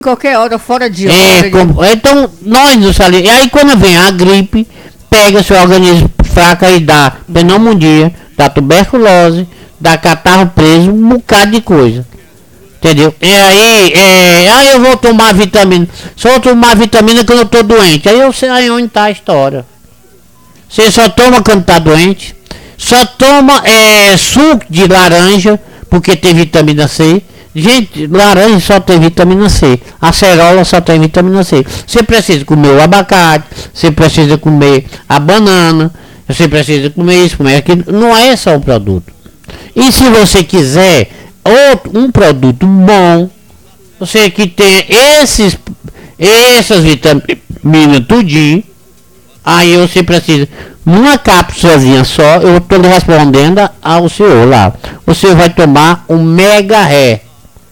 Qualquer hora, fora de hora. Então, nós nos alimentamos. E aí, quando vem a gripe, pega seu organismo fraco e dá pneumonia, dá tuberculose, dá catarro preso, um bocado de coisa. Entendeu? E aí eu vou tomar vitamina. Só tomar vitamina quando eu tô doente. Aí eu sei aí onde tá a história. Você só toma quando tá doente. Só toma suco de laranja, porque tem vitamina C. Gente, laranja só tem vitamina C. Acerola só tem vitamina C. Você precisa comer o abacate. Você precisa comer a banana. Você precisa comer isso, comer aquilo. Não é só um produto. E se você quiser um produto bom, você que tem essas vitaminas tudinho, aí você precisa numa cápsulazinha só. Eu estou respondendo ao senhor lá. Você vai tomar um Mega Ré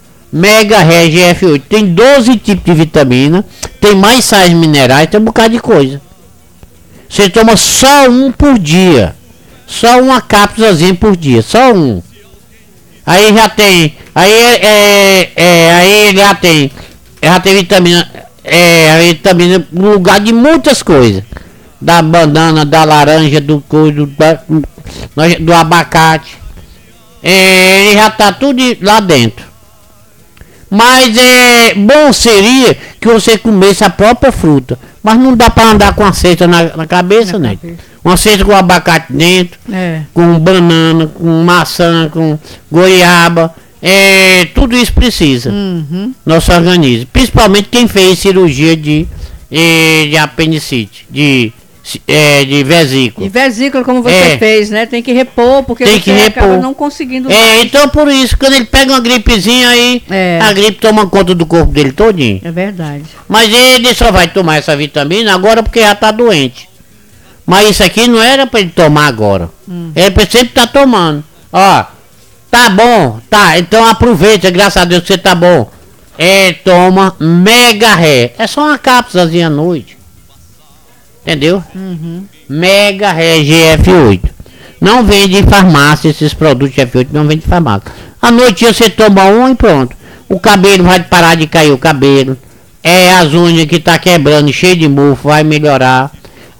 GF8. Tem 12 tipos de vitamina, tem mais sais minerais, tem um bocado de coisa. Você toma só um por dia, só uma cápsulazinha por dia, só um. Aí já tem, aí já tem vitamina, vitamina no lugar de muitas coisas, da banana, da laranja, do abacate, ele já tá tudo lá dentro. Mas bom seria que você comesse a própria fruta, mas não dá para andar com a cesta na cabeça, né? Uma cesta com abacate dentro, com banana, com maçã, com goiaba, tudo isso precisa. Nosso organismo, principalmente quem fez cirurgia de apendicite, de vesícula. De vesícula, como você fez, né? Tem que repor, porque tem você acaba não conseguindo. Então por isso, quando ele pega uma gripezinha aí, a gripe toma conta do corpo dele todinho. É verdade. Mas ele só vai tomar essa vitamina agora porque já tá doente. Mas isso aqui não era para ele tomar agora. Ele sempre tá tomando. Ó, tá bom, tá, então aproveita, graças a Deus que você tá bom. Toma Mega Ré. É só uma cápsulazinha à noite. Entendeu? Mega Ré GF8. Não vende em farmácia, esses produtos GF8 não vende em farmácia. À noite você toma um e pronto. O cabelo vai parar de cair o cabelo. As unhas que tá quebrando, cheio de mofo, vai melhorar.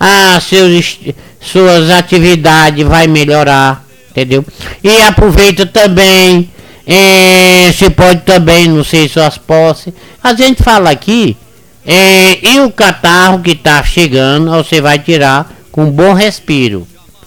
Suas atividades vai melhorar. Entendeu? E aproveita também. Você pode também, não sei, suas posses. A gente fala aqui. E o catarro que tá chegando, você vai tirar com bom respiro.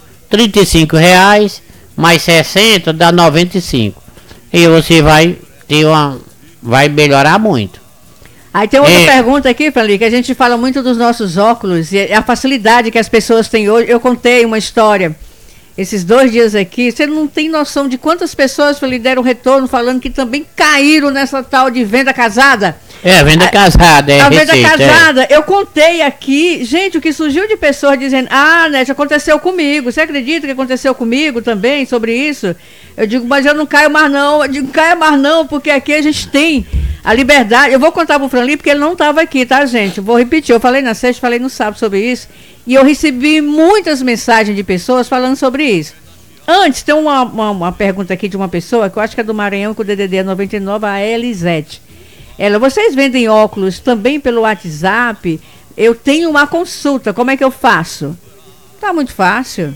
R$35 mais 60 dá 95. E você vai ter vai melhorar muito. Aí tem outra pergunta aqui, Franli, que a gente fala muito dos nossos óculos e a facilidade que as pessoas têm hoje. Eu contei uma história esses 2 dias aqui. Você não tem noção de quantas pessoas lhe deram retorno falando que também caíram nessa tal de venda casada. Venda casada, a venda casada, eu contei aqui, gente, o que surgiu de pessoas dizendo, Nete, aconteceu comigo, você acredita que aconteceu comigo também, sobre isso? Eu digo, mas eu não caio mais não, caia mais não, porque aqui a gente tem a liberdade. Eu vou contar pro Franli, porque ele não estava aqui, tá, gente? Eu vou repetir, eu falei na sexta, falei no sábado sobre isso, e eu recebi muitas mensagens de pessoas falando sobre isso. Antes, tem uma pergunta aqui de uma pessoa, que eu acho que é do Maranhão, com o DDD é 99, a Elisete. Vocês vendem óculos também pelo WhatsApp? Eu tenho uma consulta, como é que eu faço? Tá muito fácil.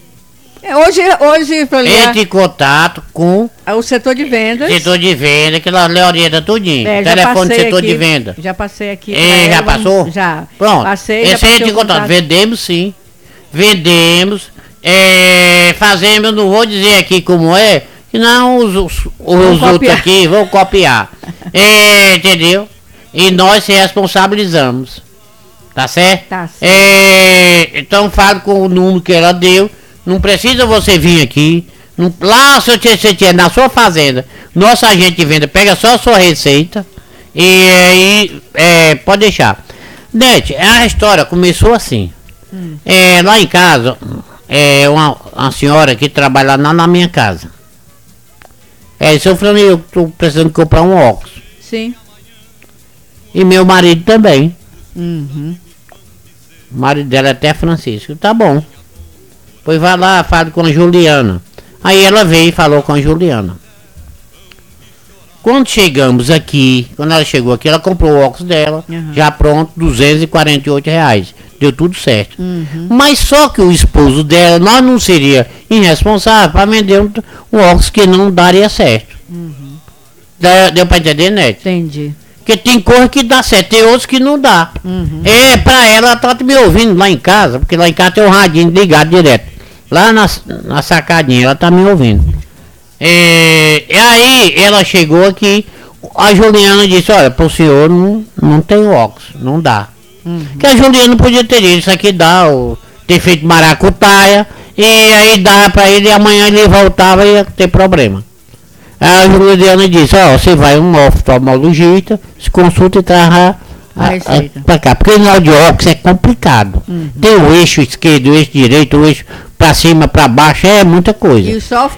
Hoje entre em contato com o setor de vendas. Setor de venda, que ela lhe orienta tudinho. Telefone do setor aqui, de venda. Já passei aqui. Já passou? Já. Pronto. Passei, esse entre em contato. Vendemos sim. Vendemos. Fazemos, não vou dizer aqui como é. Não, os outros aqui vão copiar. Entendeu? E nós se responsabilizamos. Tá certo? Tá certo. Então fale com o número que ela deu. Não precisa você vir aqui. Lá se você tiver na sua fazenda, nosso agente de venda pega só a sua receita. E aí pode deixar. Nete, a história começou assim. Lá em casa, uma senhora que trabalha lá na minha casa. Seu Franli, eu tô precisando comprar um óculos. Sim. E meu marido também. O marido dela é até Francisco. Tá bom. Pois vai lá, fala com a Juliana. Aí ela veio e falou com a Juliana. Quando chegamos aqui, quando ela chegou aqui, ela comprou o óculos dela, já pronto, R$ 248. Deu tudo certo. Mas só que o esposo dela, nós não seria irresponsável para vender um óculos que não daria certo. Deu para entender, Neto? Entendi. Porque tem coisa que dá certo, tem outros que não dá. Pra ela tá me ouvindo lá em casa, porque lá em casa tem um radinho ligado direto. Lá na sacadinha, ela tá me ouvindo. E aí ela chegou aqui, a Juliana disse, olha, pro senhor não tem óculos, não dá. Que a Juliana podia ter dito, isso aqui dá, ter feito maracutaia, e aí dava pra ele e amanhã ele voltava e ia ter problema. A Juliana disse, ó, você vai um oftalmologista, se consulta e traz pra cá. Porque no de óculos é complicado. Tem o eixo esquerdo, o eixo direito, o eixo pra cima, pra baixo, é muita coisa.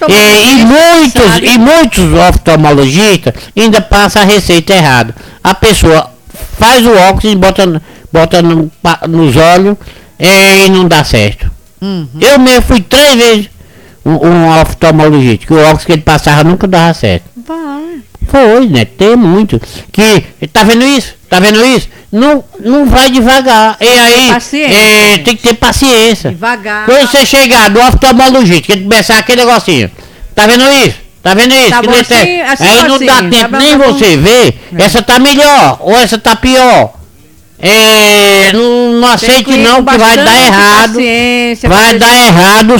E muitos oftalmologistas ainda passam a receita errada. A pessoa faz o óculos e bota nos olhos e não dá certo. Eu mesmo fui 3 vezes um oftalmologista, que o óculos que ele passava nunca dava certo. Foi, né? Tem muito. Que, tá vendo isso? Tá vendo isso? Não vai devagar. E aí, tem que ter paciência. Devagar. Quando você chegar do oftalmologista, que ele começar aquele negocinho, tá vendo isso? Tá vendo isso? Tá bom, aí não dá tempo nem você ver. Essa tá melhor, ou essa tá pior. Não aceite não, que vai dar errado. Vai dar errado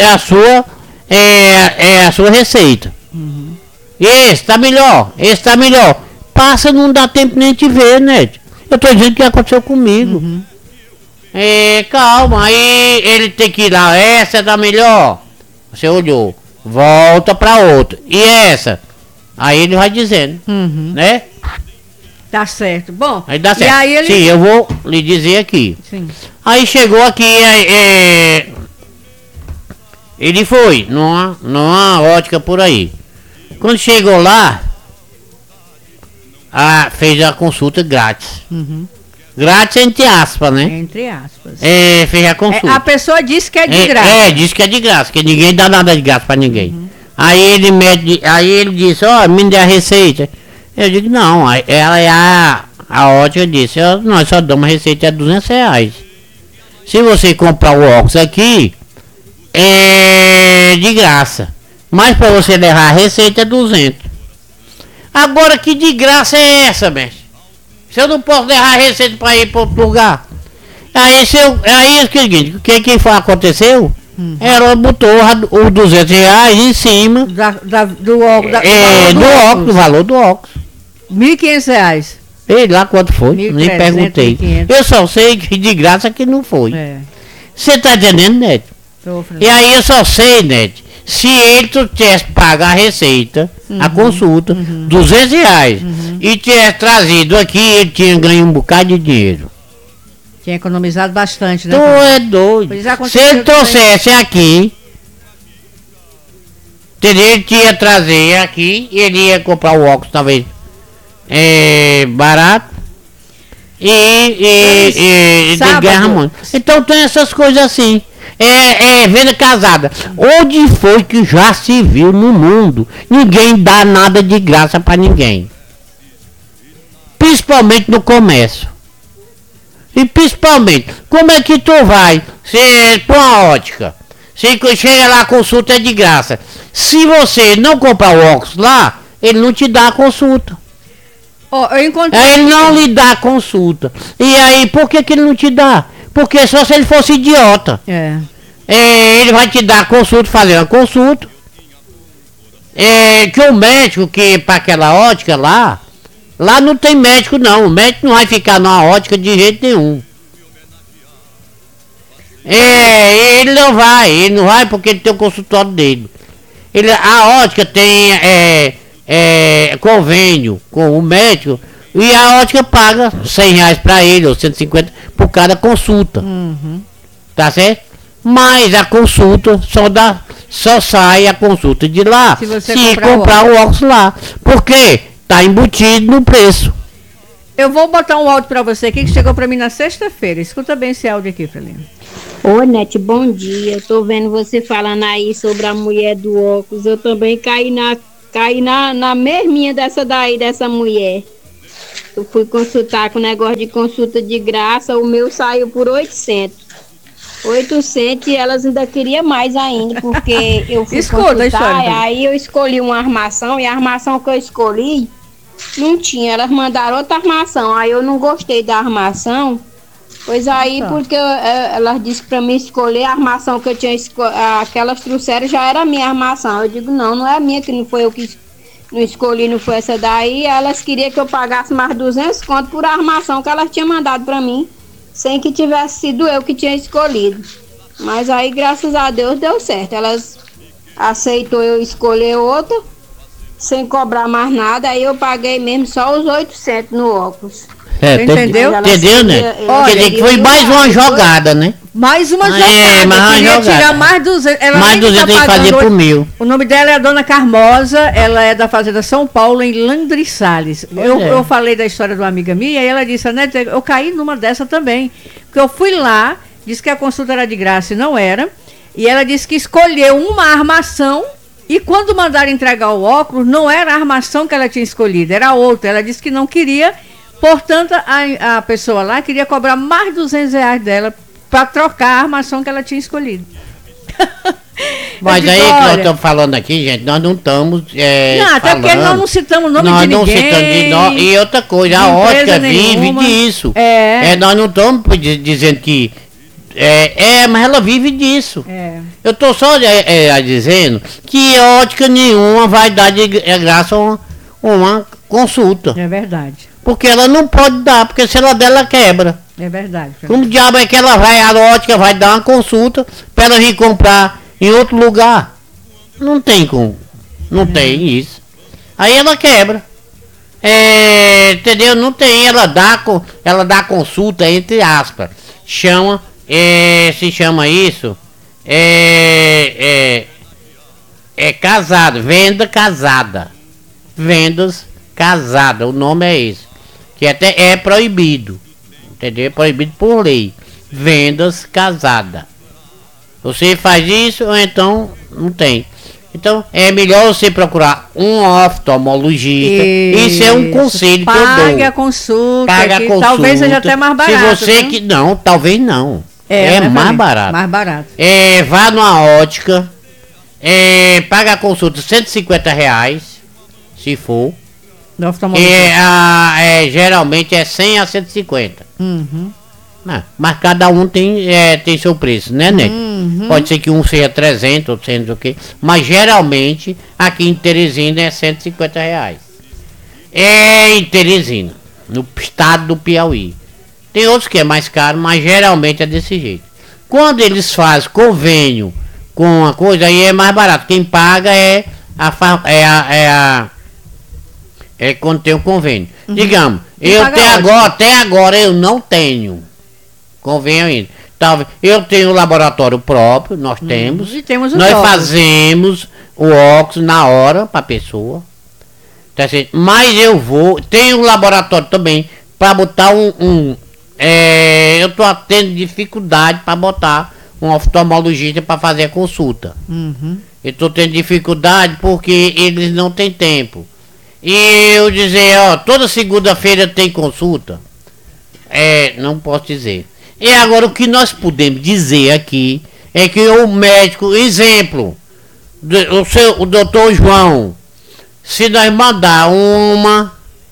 a sua receita. Esse tá melhor. Passa, não dá tempo nem de ver, né? Eu tô dizendo o que aconteceu comigo. Calma, aí ele tem que ir lá, essa tá melhor. Você olhou, volta pra outra. E essa? Aí ele vai dizendo, né? Tá certo. Bom, aí dá certo. E aí ele... Sim, eu vou lhe dizer aqui. Sim. Aí chegou aqui, ele foi numa ótica por aí. Quando chegou lá, fez a consulta grátis. Grátis entre aspas, né? Entre aspas. Fez a consulta. A pessoa disse que é de graça. Disse que é de graça, que ninguém dá nada de graça pra ninguém. Aí ele disse, me dê a receita. Eu digo, não, ela é a ótica disse, nós só damos a receita de R$ 200. Se você comprar o óculos aqui, é de graça. Mas para você levar a receita é 200. Agora que de graça é essa, mestre? Se eu não posso levar a receita para ir para outro lugar. Aí o que foi aconteceu? Ela botou os R$ 200 em cima do valor do óculos. R$ 1.500. Ei, lá quanto foi? Nem perguntei. 1.500. Eu só sei que de graça que não foi. Você tá entendendo, Neto? E aí eu só sei, Neto, se ele tivesse pago a receita, a consulta, R$ 200, e tivesse trazido aqui, ele tinha ganho um bocado de dinheiro. Tinha economizado bastante, né? Tu é doido. Se ele trouxesse aqui, ele tinha trazer aqui, ele ia comprar o óculos, talvez barato, e ganhar muito. Então tem essas coisas assim. Venda casada. Onde foi que já se viu no mundo? Ninguém dá nada de graça pra ninguém. Principalmente no comércio. E principalmente, como é que tu vai pra uma ótica? Se chega lá, a consulta é de graça. Se você não comprar o óculos lá, ele não te dá a consulta. Ele não lhe dá a consulta. E aí, por que ele não te dá? Porque só se ele fosse idiota. Ele vai te dar a consulta, fazer uma consulta. Que o médico que para aquela ótica lá não tem médico não. O médico não vai ficar numa ótica de jeito nenhum. Ele não vai porque ele tem o consultório dele. A ótica tem convênio com o médico. E a ótica paga R$ 100 para ele, ou 150 por cada consulta. Tá certo? Mas a consulta só sai a consulta de lá se comprar o óculos lá. Porque tá embutido no preço. Eu vou botar um áudio para você aqui que chegou para mim na sexta-feira. Escuta bem esse áudio aqui, Frelina. Oi, Nete, bom dia. Tô vendo você falando aí sobre a mulher do óculos. Eu também caí na caí na mesminha dessa mulher. Eu fui consultar com o negócio de consulta de graça, o meu saiu por 800. 800 e elas ainda queriam mais ainda, porque eu fui consultar, aí eu escolhi uma armação, e a armação que eu escolhi não tinha, elas mandaram outra armação, aí eu não gostei da armação, pois aí, porque elas disseram pra mim escolher a armação que eu tinha que elas trouxeram já era a minha armação. Eu digo, não é a minha, que não foi eu que não escolhi, não foi essa daí. Elas queriam que eu pagasse mais 200 conto por a armação que elas tinham mandado pra mim, sem que tivesse sido eu que tinha escolhido. Mas aí, graças a Deus, deu certo. Elas aceitou eu escolher outra, sem cobrar mais nada. Aí eu paguei mesmo só os 800 no óculos. Entendeu? Entendeu, né? Quer dizer que foi mais uma jogada, né? Mais uma jogada. Mais queria jogada. Tirar mais 200. Ela mais 200 tem que fazer por 1.000. O nome dela é a Dona Carmosa, ela é da Fazenda São Paulo, em Landry Salles. Eu falei da história de uma amiga minha e ela disse, né, eu caí numa dessa também. Porque eu fui lá, disse que a consulta era de graça e não era. E ela disse que escolheu uma armação e quando mandaram entregar o óculos, não era a armação que ela tinha escolhido, era outra. Ela disse que não queria, portanto, a pessoa lá queria cobrar mais R$200 dela para trocar a armação que ela tinha escolhido. Mas digo, aí que nós estamos falando aqui, gente, nós não estamos não, até porque nós não citamos o nome de ninguém. Nós não citamos nós. E outra coisa, a ótica vive disso. Nós não estamos dizendo que... mas ela vive disso. Eu estou só dizendo que ótica nenhuma vai dar de graça uma consulta. É verdade. Porque ela não pode dar, porque se ela der, ela quebra. É verdade. Como diabo é que ela vai, a ótica vai dar uma consulta para ela vir comprar em outro lugar? Não tem como. Não tem isso. Aí ela quebra. Entendeu? Não tem. Ela dá consulta entre aspas. Se chama isso. Casado. Venda casada. Vendas casada. O nome é esse. Que até é proibido. Entendeu? É proibido por lei. Vendas casada. Você faz isso ou então não tem. Então é melhor você procurar um oftalmologista. Isso é um conselho que eu dou. Pague a consulta. Talvez seja até mais barato. Se você que não, talvez não. É mais barato. Mais barato. Vá numa ótica. Paga a consulta R$150, se for. Geralmente é 100 a 150. Uhum. Mas cada um tem seu preço, né, Neto? Pode ser que um seja 300, outro seja não sei o quê. Mas geralmente aqui em Teresina é R$150. Em Teresina, no estado do Piauí. Tem outros que é mais caro, mas geralmente é desse jeito. Quando eles fazem convênio com uma coisa, aí é mais barato. Quem paga é quando tem um convênio. Digamos, até agora eu não tenho convênio ainda. Talvez eu tenho um laboratório próprio, nós temos. E temos nós fazemos o óculos na hora para a pessoa. Tá certo? Mas tenho um laboratório também para botar eu tô tendo dificuldade para botar um oftalmologista para fazer a consulta. Eu tô tendo dificuldade porque eles não têm tempo. E eu dizer, toda segunda-feira tem consulta. Não posso dizer. E agora o que nós podemos dizer aqui é que o médico, exemplo, o doutor João, se nós mandar uma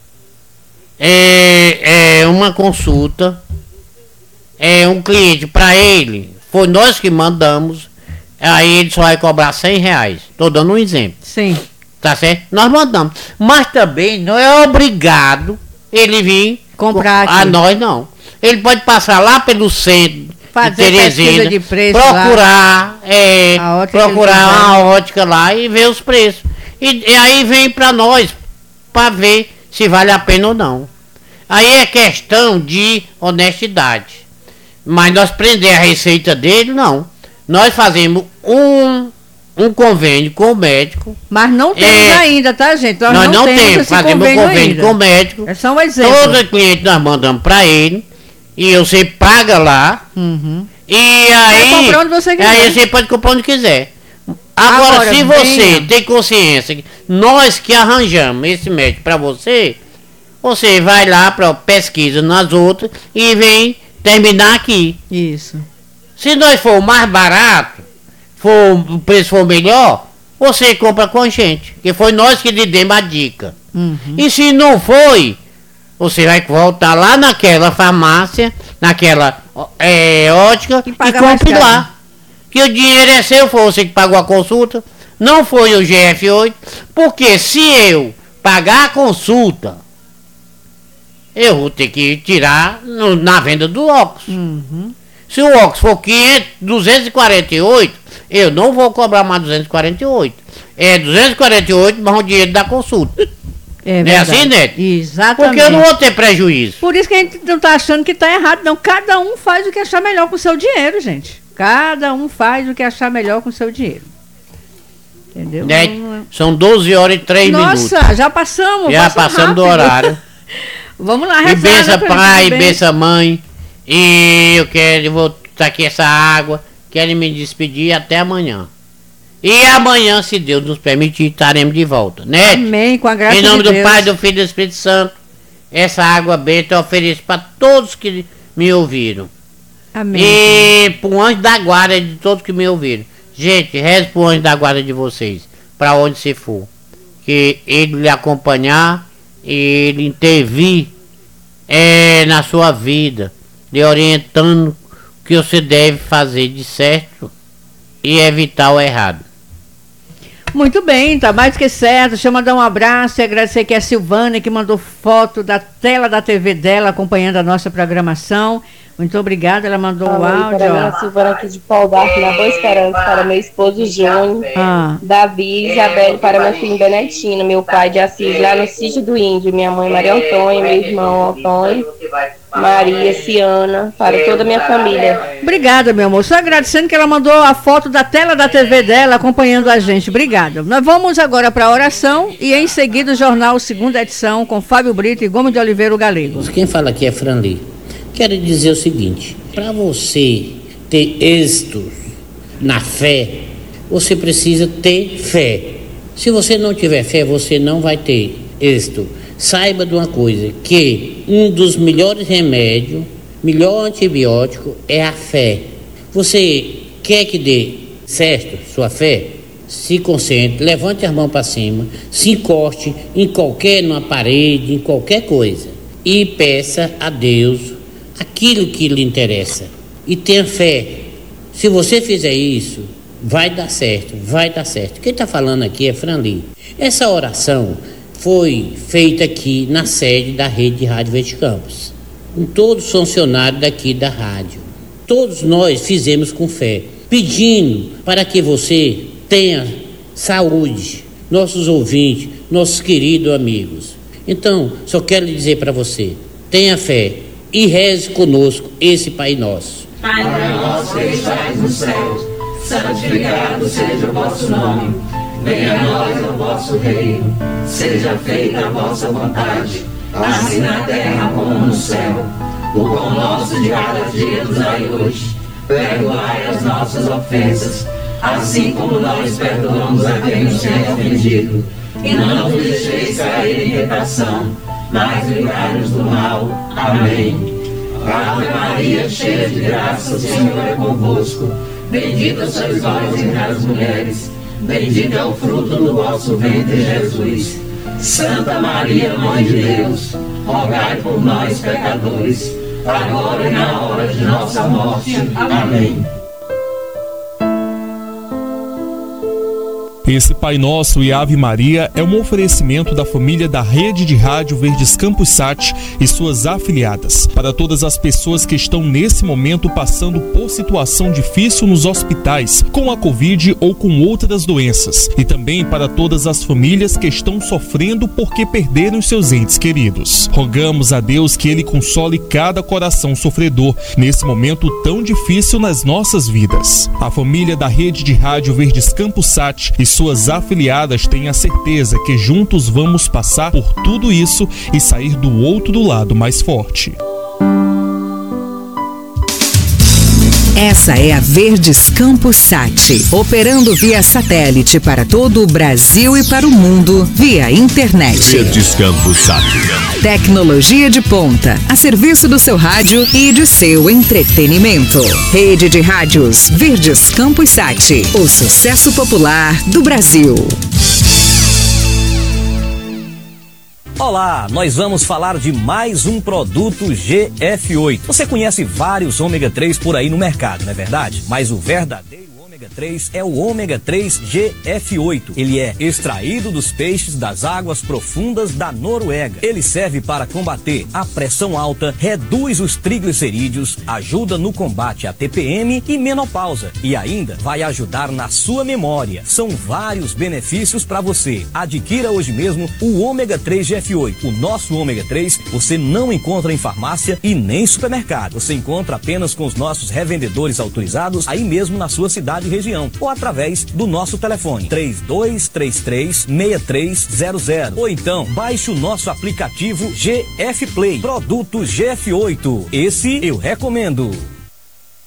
consulta, um cliente para ele, foi nós que mandamos, aí ele só vai cobrar R$100. Tô dando um exemplo. Sim. Tá certo? Nós mandamos. Mas também não é obrigado ele vir comprar aqui. A nós não. Ele pode passar lá pelo centro de Teresina, de preço procurar uma ótica lá e ver os preços. E aí vem para nós para ver se vale a pena ou não. Aí é questão de honestidade. Mas nós prender a receita dele, não. Nós fazemos um convênio com o médico. Mas não temos ainda, tá, gente? Nós não temos fazemos um convênio com o médico. É só um exemplo. Todo cliente nós mandamos para ele. E você paga lá. E aí comprar onde você quiser. Aí você pode comprar onde quiser. Agora se você tem consciência nós que arranjamos esse médico para você, você vai lá para pesquisa nas outras e vem terminar aqui. Isso. Se nós for mais barato, o preço for melhor, você compra com a gente, que foi nós que lhe demos a dica. E se não foi, você vai voltar lá naquela farmácia, naquela ótica e compre lá. Que o dinheiro é seu, foi você que pagou a consulta, não foi o GF8, porque se eu pagar a consulta, eu vou ter que tirar na venda do óculos. Se o óculos for 248, eu não vou cobrar mais 248. É 248 mais o dinheiro da consulta. É verdade. Não é assim, Neto? Exatamente. Porque eu não vou ter prejuízo. Por isso que a gente não está achando que está errado, não. Cada um faz o que achar melhor com o seu dinheiro, gente. Cada um faz o que achar melhor com o seu dinheiro. Entendeu? São 12 horas e 3 minutos. Nossa, já passamos. Já passamos do horário. Vamos lá, rezar. E bença pai, bença mãe. E eu vou estar aqui essa água. Quero me despedir até amanhã. E amanhã, se Deus nos permitir, estaremos de volta, né? Amém, com a graça de Deus. Em nome do Pai, do Filho e do Espírito Santo, essa água benta eu ofereço para todos que me ouviram. Amém. E pro anjo da guarda de todos que me ouviram. Gente, reze pro anjo da guarda de vocês, para onde você for. Que ele lhe acompanhar, ele intervir na sua vida, lhe orientando o que você deve fazer de certo e evitar o errado. Muito bem, tá mais que certo. Deixa eu mandar um abraço e agradecer aqui a Silvânia, que mandou foto da tela da TV dela, acompanhando a nossa programação. Muito obrigada, ela mandou o áudio. Para Silvana aqui de Pau d'Arco, na Boa Esperança, para meu esposo Júnior, Davi, Isabel, para meu filho Benetina, meu pai de Assis, lá no Sítio do Índio, minha mãe Maria Antônia, meu irmão Antônio, Maria, Ciana, para toda a minha família. Obrigada, meu amor. Só agradecendo que ela mandou a foto da tela da TV dela, acompanhando a gente. Obrigada. Nós vamos agora para a oração e em seguida o jornal Segunda Edição com Fábio Brito e Gomes de Oliveira, o Galego. Quem fala aqui é Franli. Quero dizer o seguinte, para você ter êxito na fé, você precisa ter fé. Se você não tiver fé, você não vai ter êxito. Saiba de uma coisa, que um dos melhores remédios, melhor antibiótico é a fé. Você quer que dê certo sua fé? Se concentre, levante as mãos para cima, se encoste numa parede, em qualquer coisa e peça a Deus aquilo que lhe interessa e tenha fé. Se você fizer isso, vai dar certo, vai dar certo. Quem está falando aqui é Franli. Essa oração foi feita aqui na sede da Rede de Rádio Verde Campos, com todos os funcionários daqui da rádio. Todos nós fizemos com fé, pedindo para que você tenha saúde, nossos ouvintes, nossos queridos amigos. Então, só quero dizer para você, tenha fé e reze conosco esse Pai Nosso. Pai nosso que estais no céu, santificado seja o vosso nome. Venha a nós o vosso reino, seja feita a vossa vontade, assim na terra como no céu. O pão nosso de cada dia nos dai hoje, perdoai as nossas ofensas, assim como nós perdoamos a quem nos tem ofendido. E não nos deixeis cair em tentação, mas livrai-nos do mal. Amém. Ave Maria, cheia de graça, o Senhor é convosco. Bendita sois vós entre as mulheres, bendito é o fruto do vosso ventre, Jesus. Santa Maria, Mãe de Deus, rogai por nós, pecadores, agora e na hora de nossa morte. Amém. Esse Pai Nosso e Ave Maria é um oferecimento da família da Rede de Rádio Verdes Campos Sat e suas afiliadas. Para todas as pessoas que estão nesse momento passando por situação difícil nos hospitais, com a Covid ou com outras doenças. E também para todas as famílias que estão sofrendo porque perderam seus entes queridos. Rogamos a Deus que Ele console cada coração sofredor nesse momento tão difícil nas nossas vidas. A família da Rede de Rádio Verdes Campos Sat e suas afiliadas têm a certeza que juntos vamos passar por tudo isso e sair do outro lado mais forte. Essa é a Verdes Campus Sat, operando via satélite para todo o Brasil e para o mundo via internet. Verdes Campus Sat. Tecnologia de ponta, a serviço do seu rádio e de seu entretenimento. Rede de rádios Verdes Campus Sat, o sucesso popular do Brasil. Olá, nós vamos falar de mais um produto GF8. Você conhece vários ômega 3 por aí no mercado, não é verdade? Mas o verdadeiro ômega 3 é o ômega 3 GF8. Ele é extraído dos peixes das águas profundas da Noruega. Ele serve para combater a pressão alta, reduz os triglicerídeos, ajuda no combate à TPM e menopausa e ainda vai ajudar na sua memória. São vários benefícios para você. Adquira hoje mesmo o ômega 3 GF8. O nosso ômega 3 você não encontra em farmácia e nem supermercado. Você encontra apenas com os nossos revendedores autorizados aí mesmo na sua cidade e região, ou através do nosso telefone 3233-6300, ou então baixe o nosso aplicativo GF Play, produto GF8. Esse eu recomendo.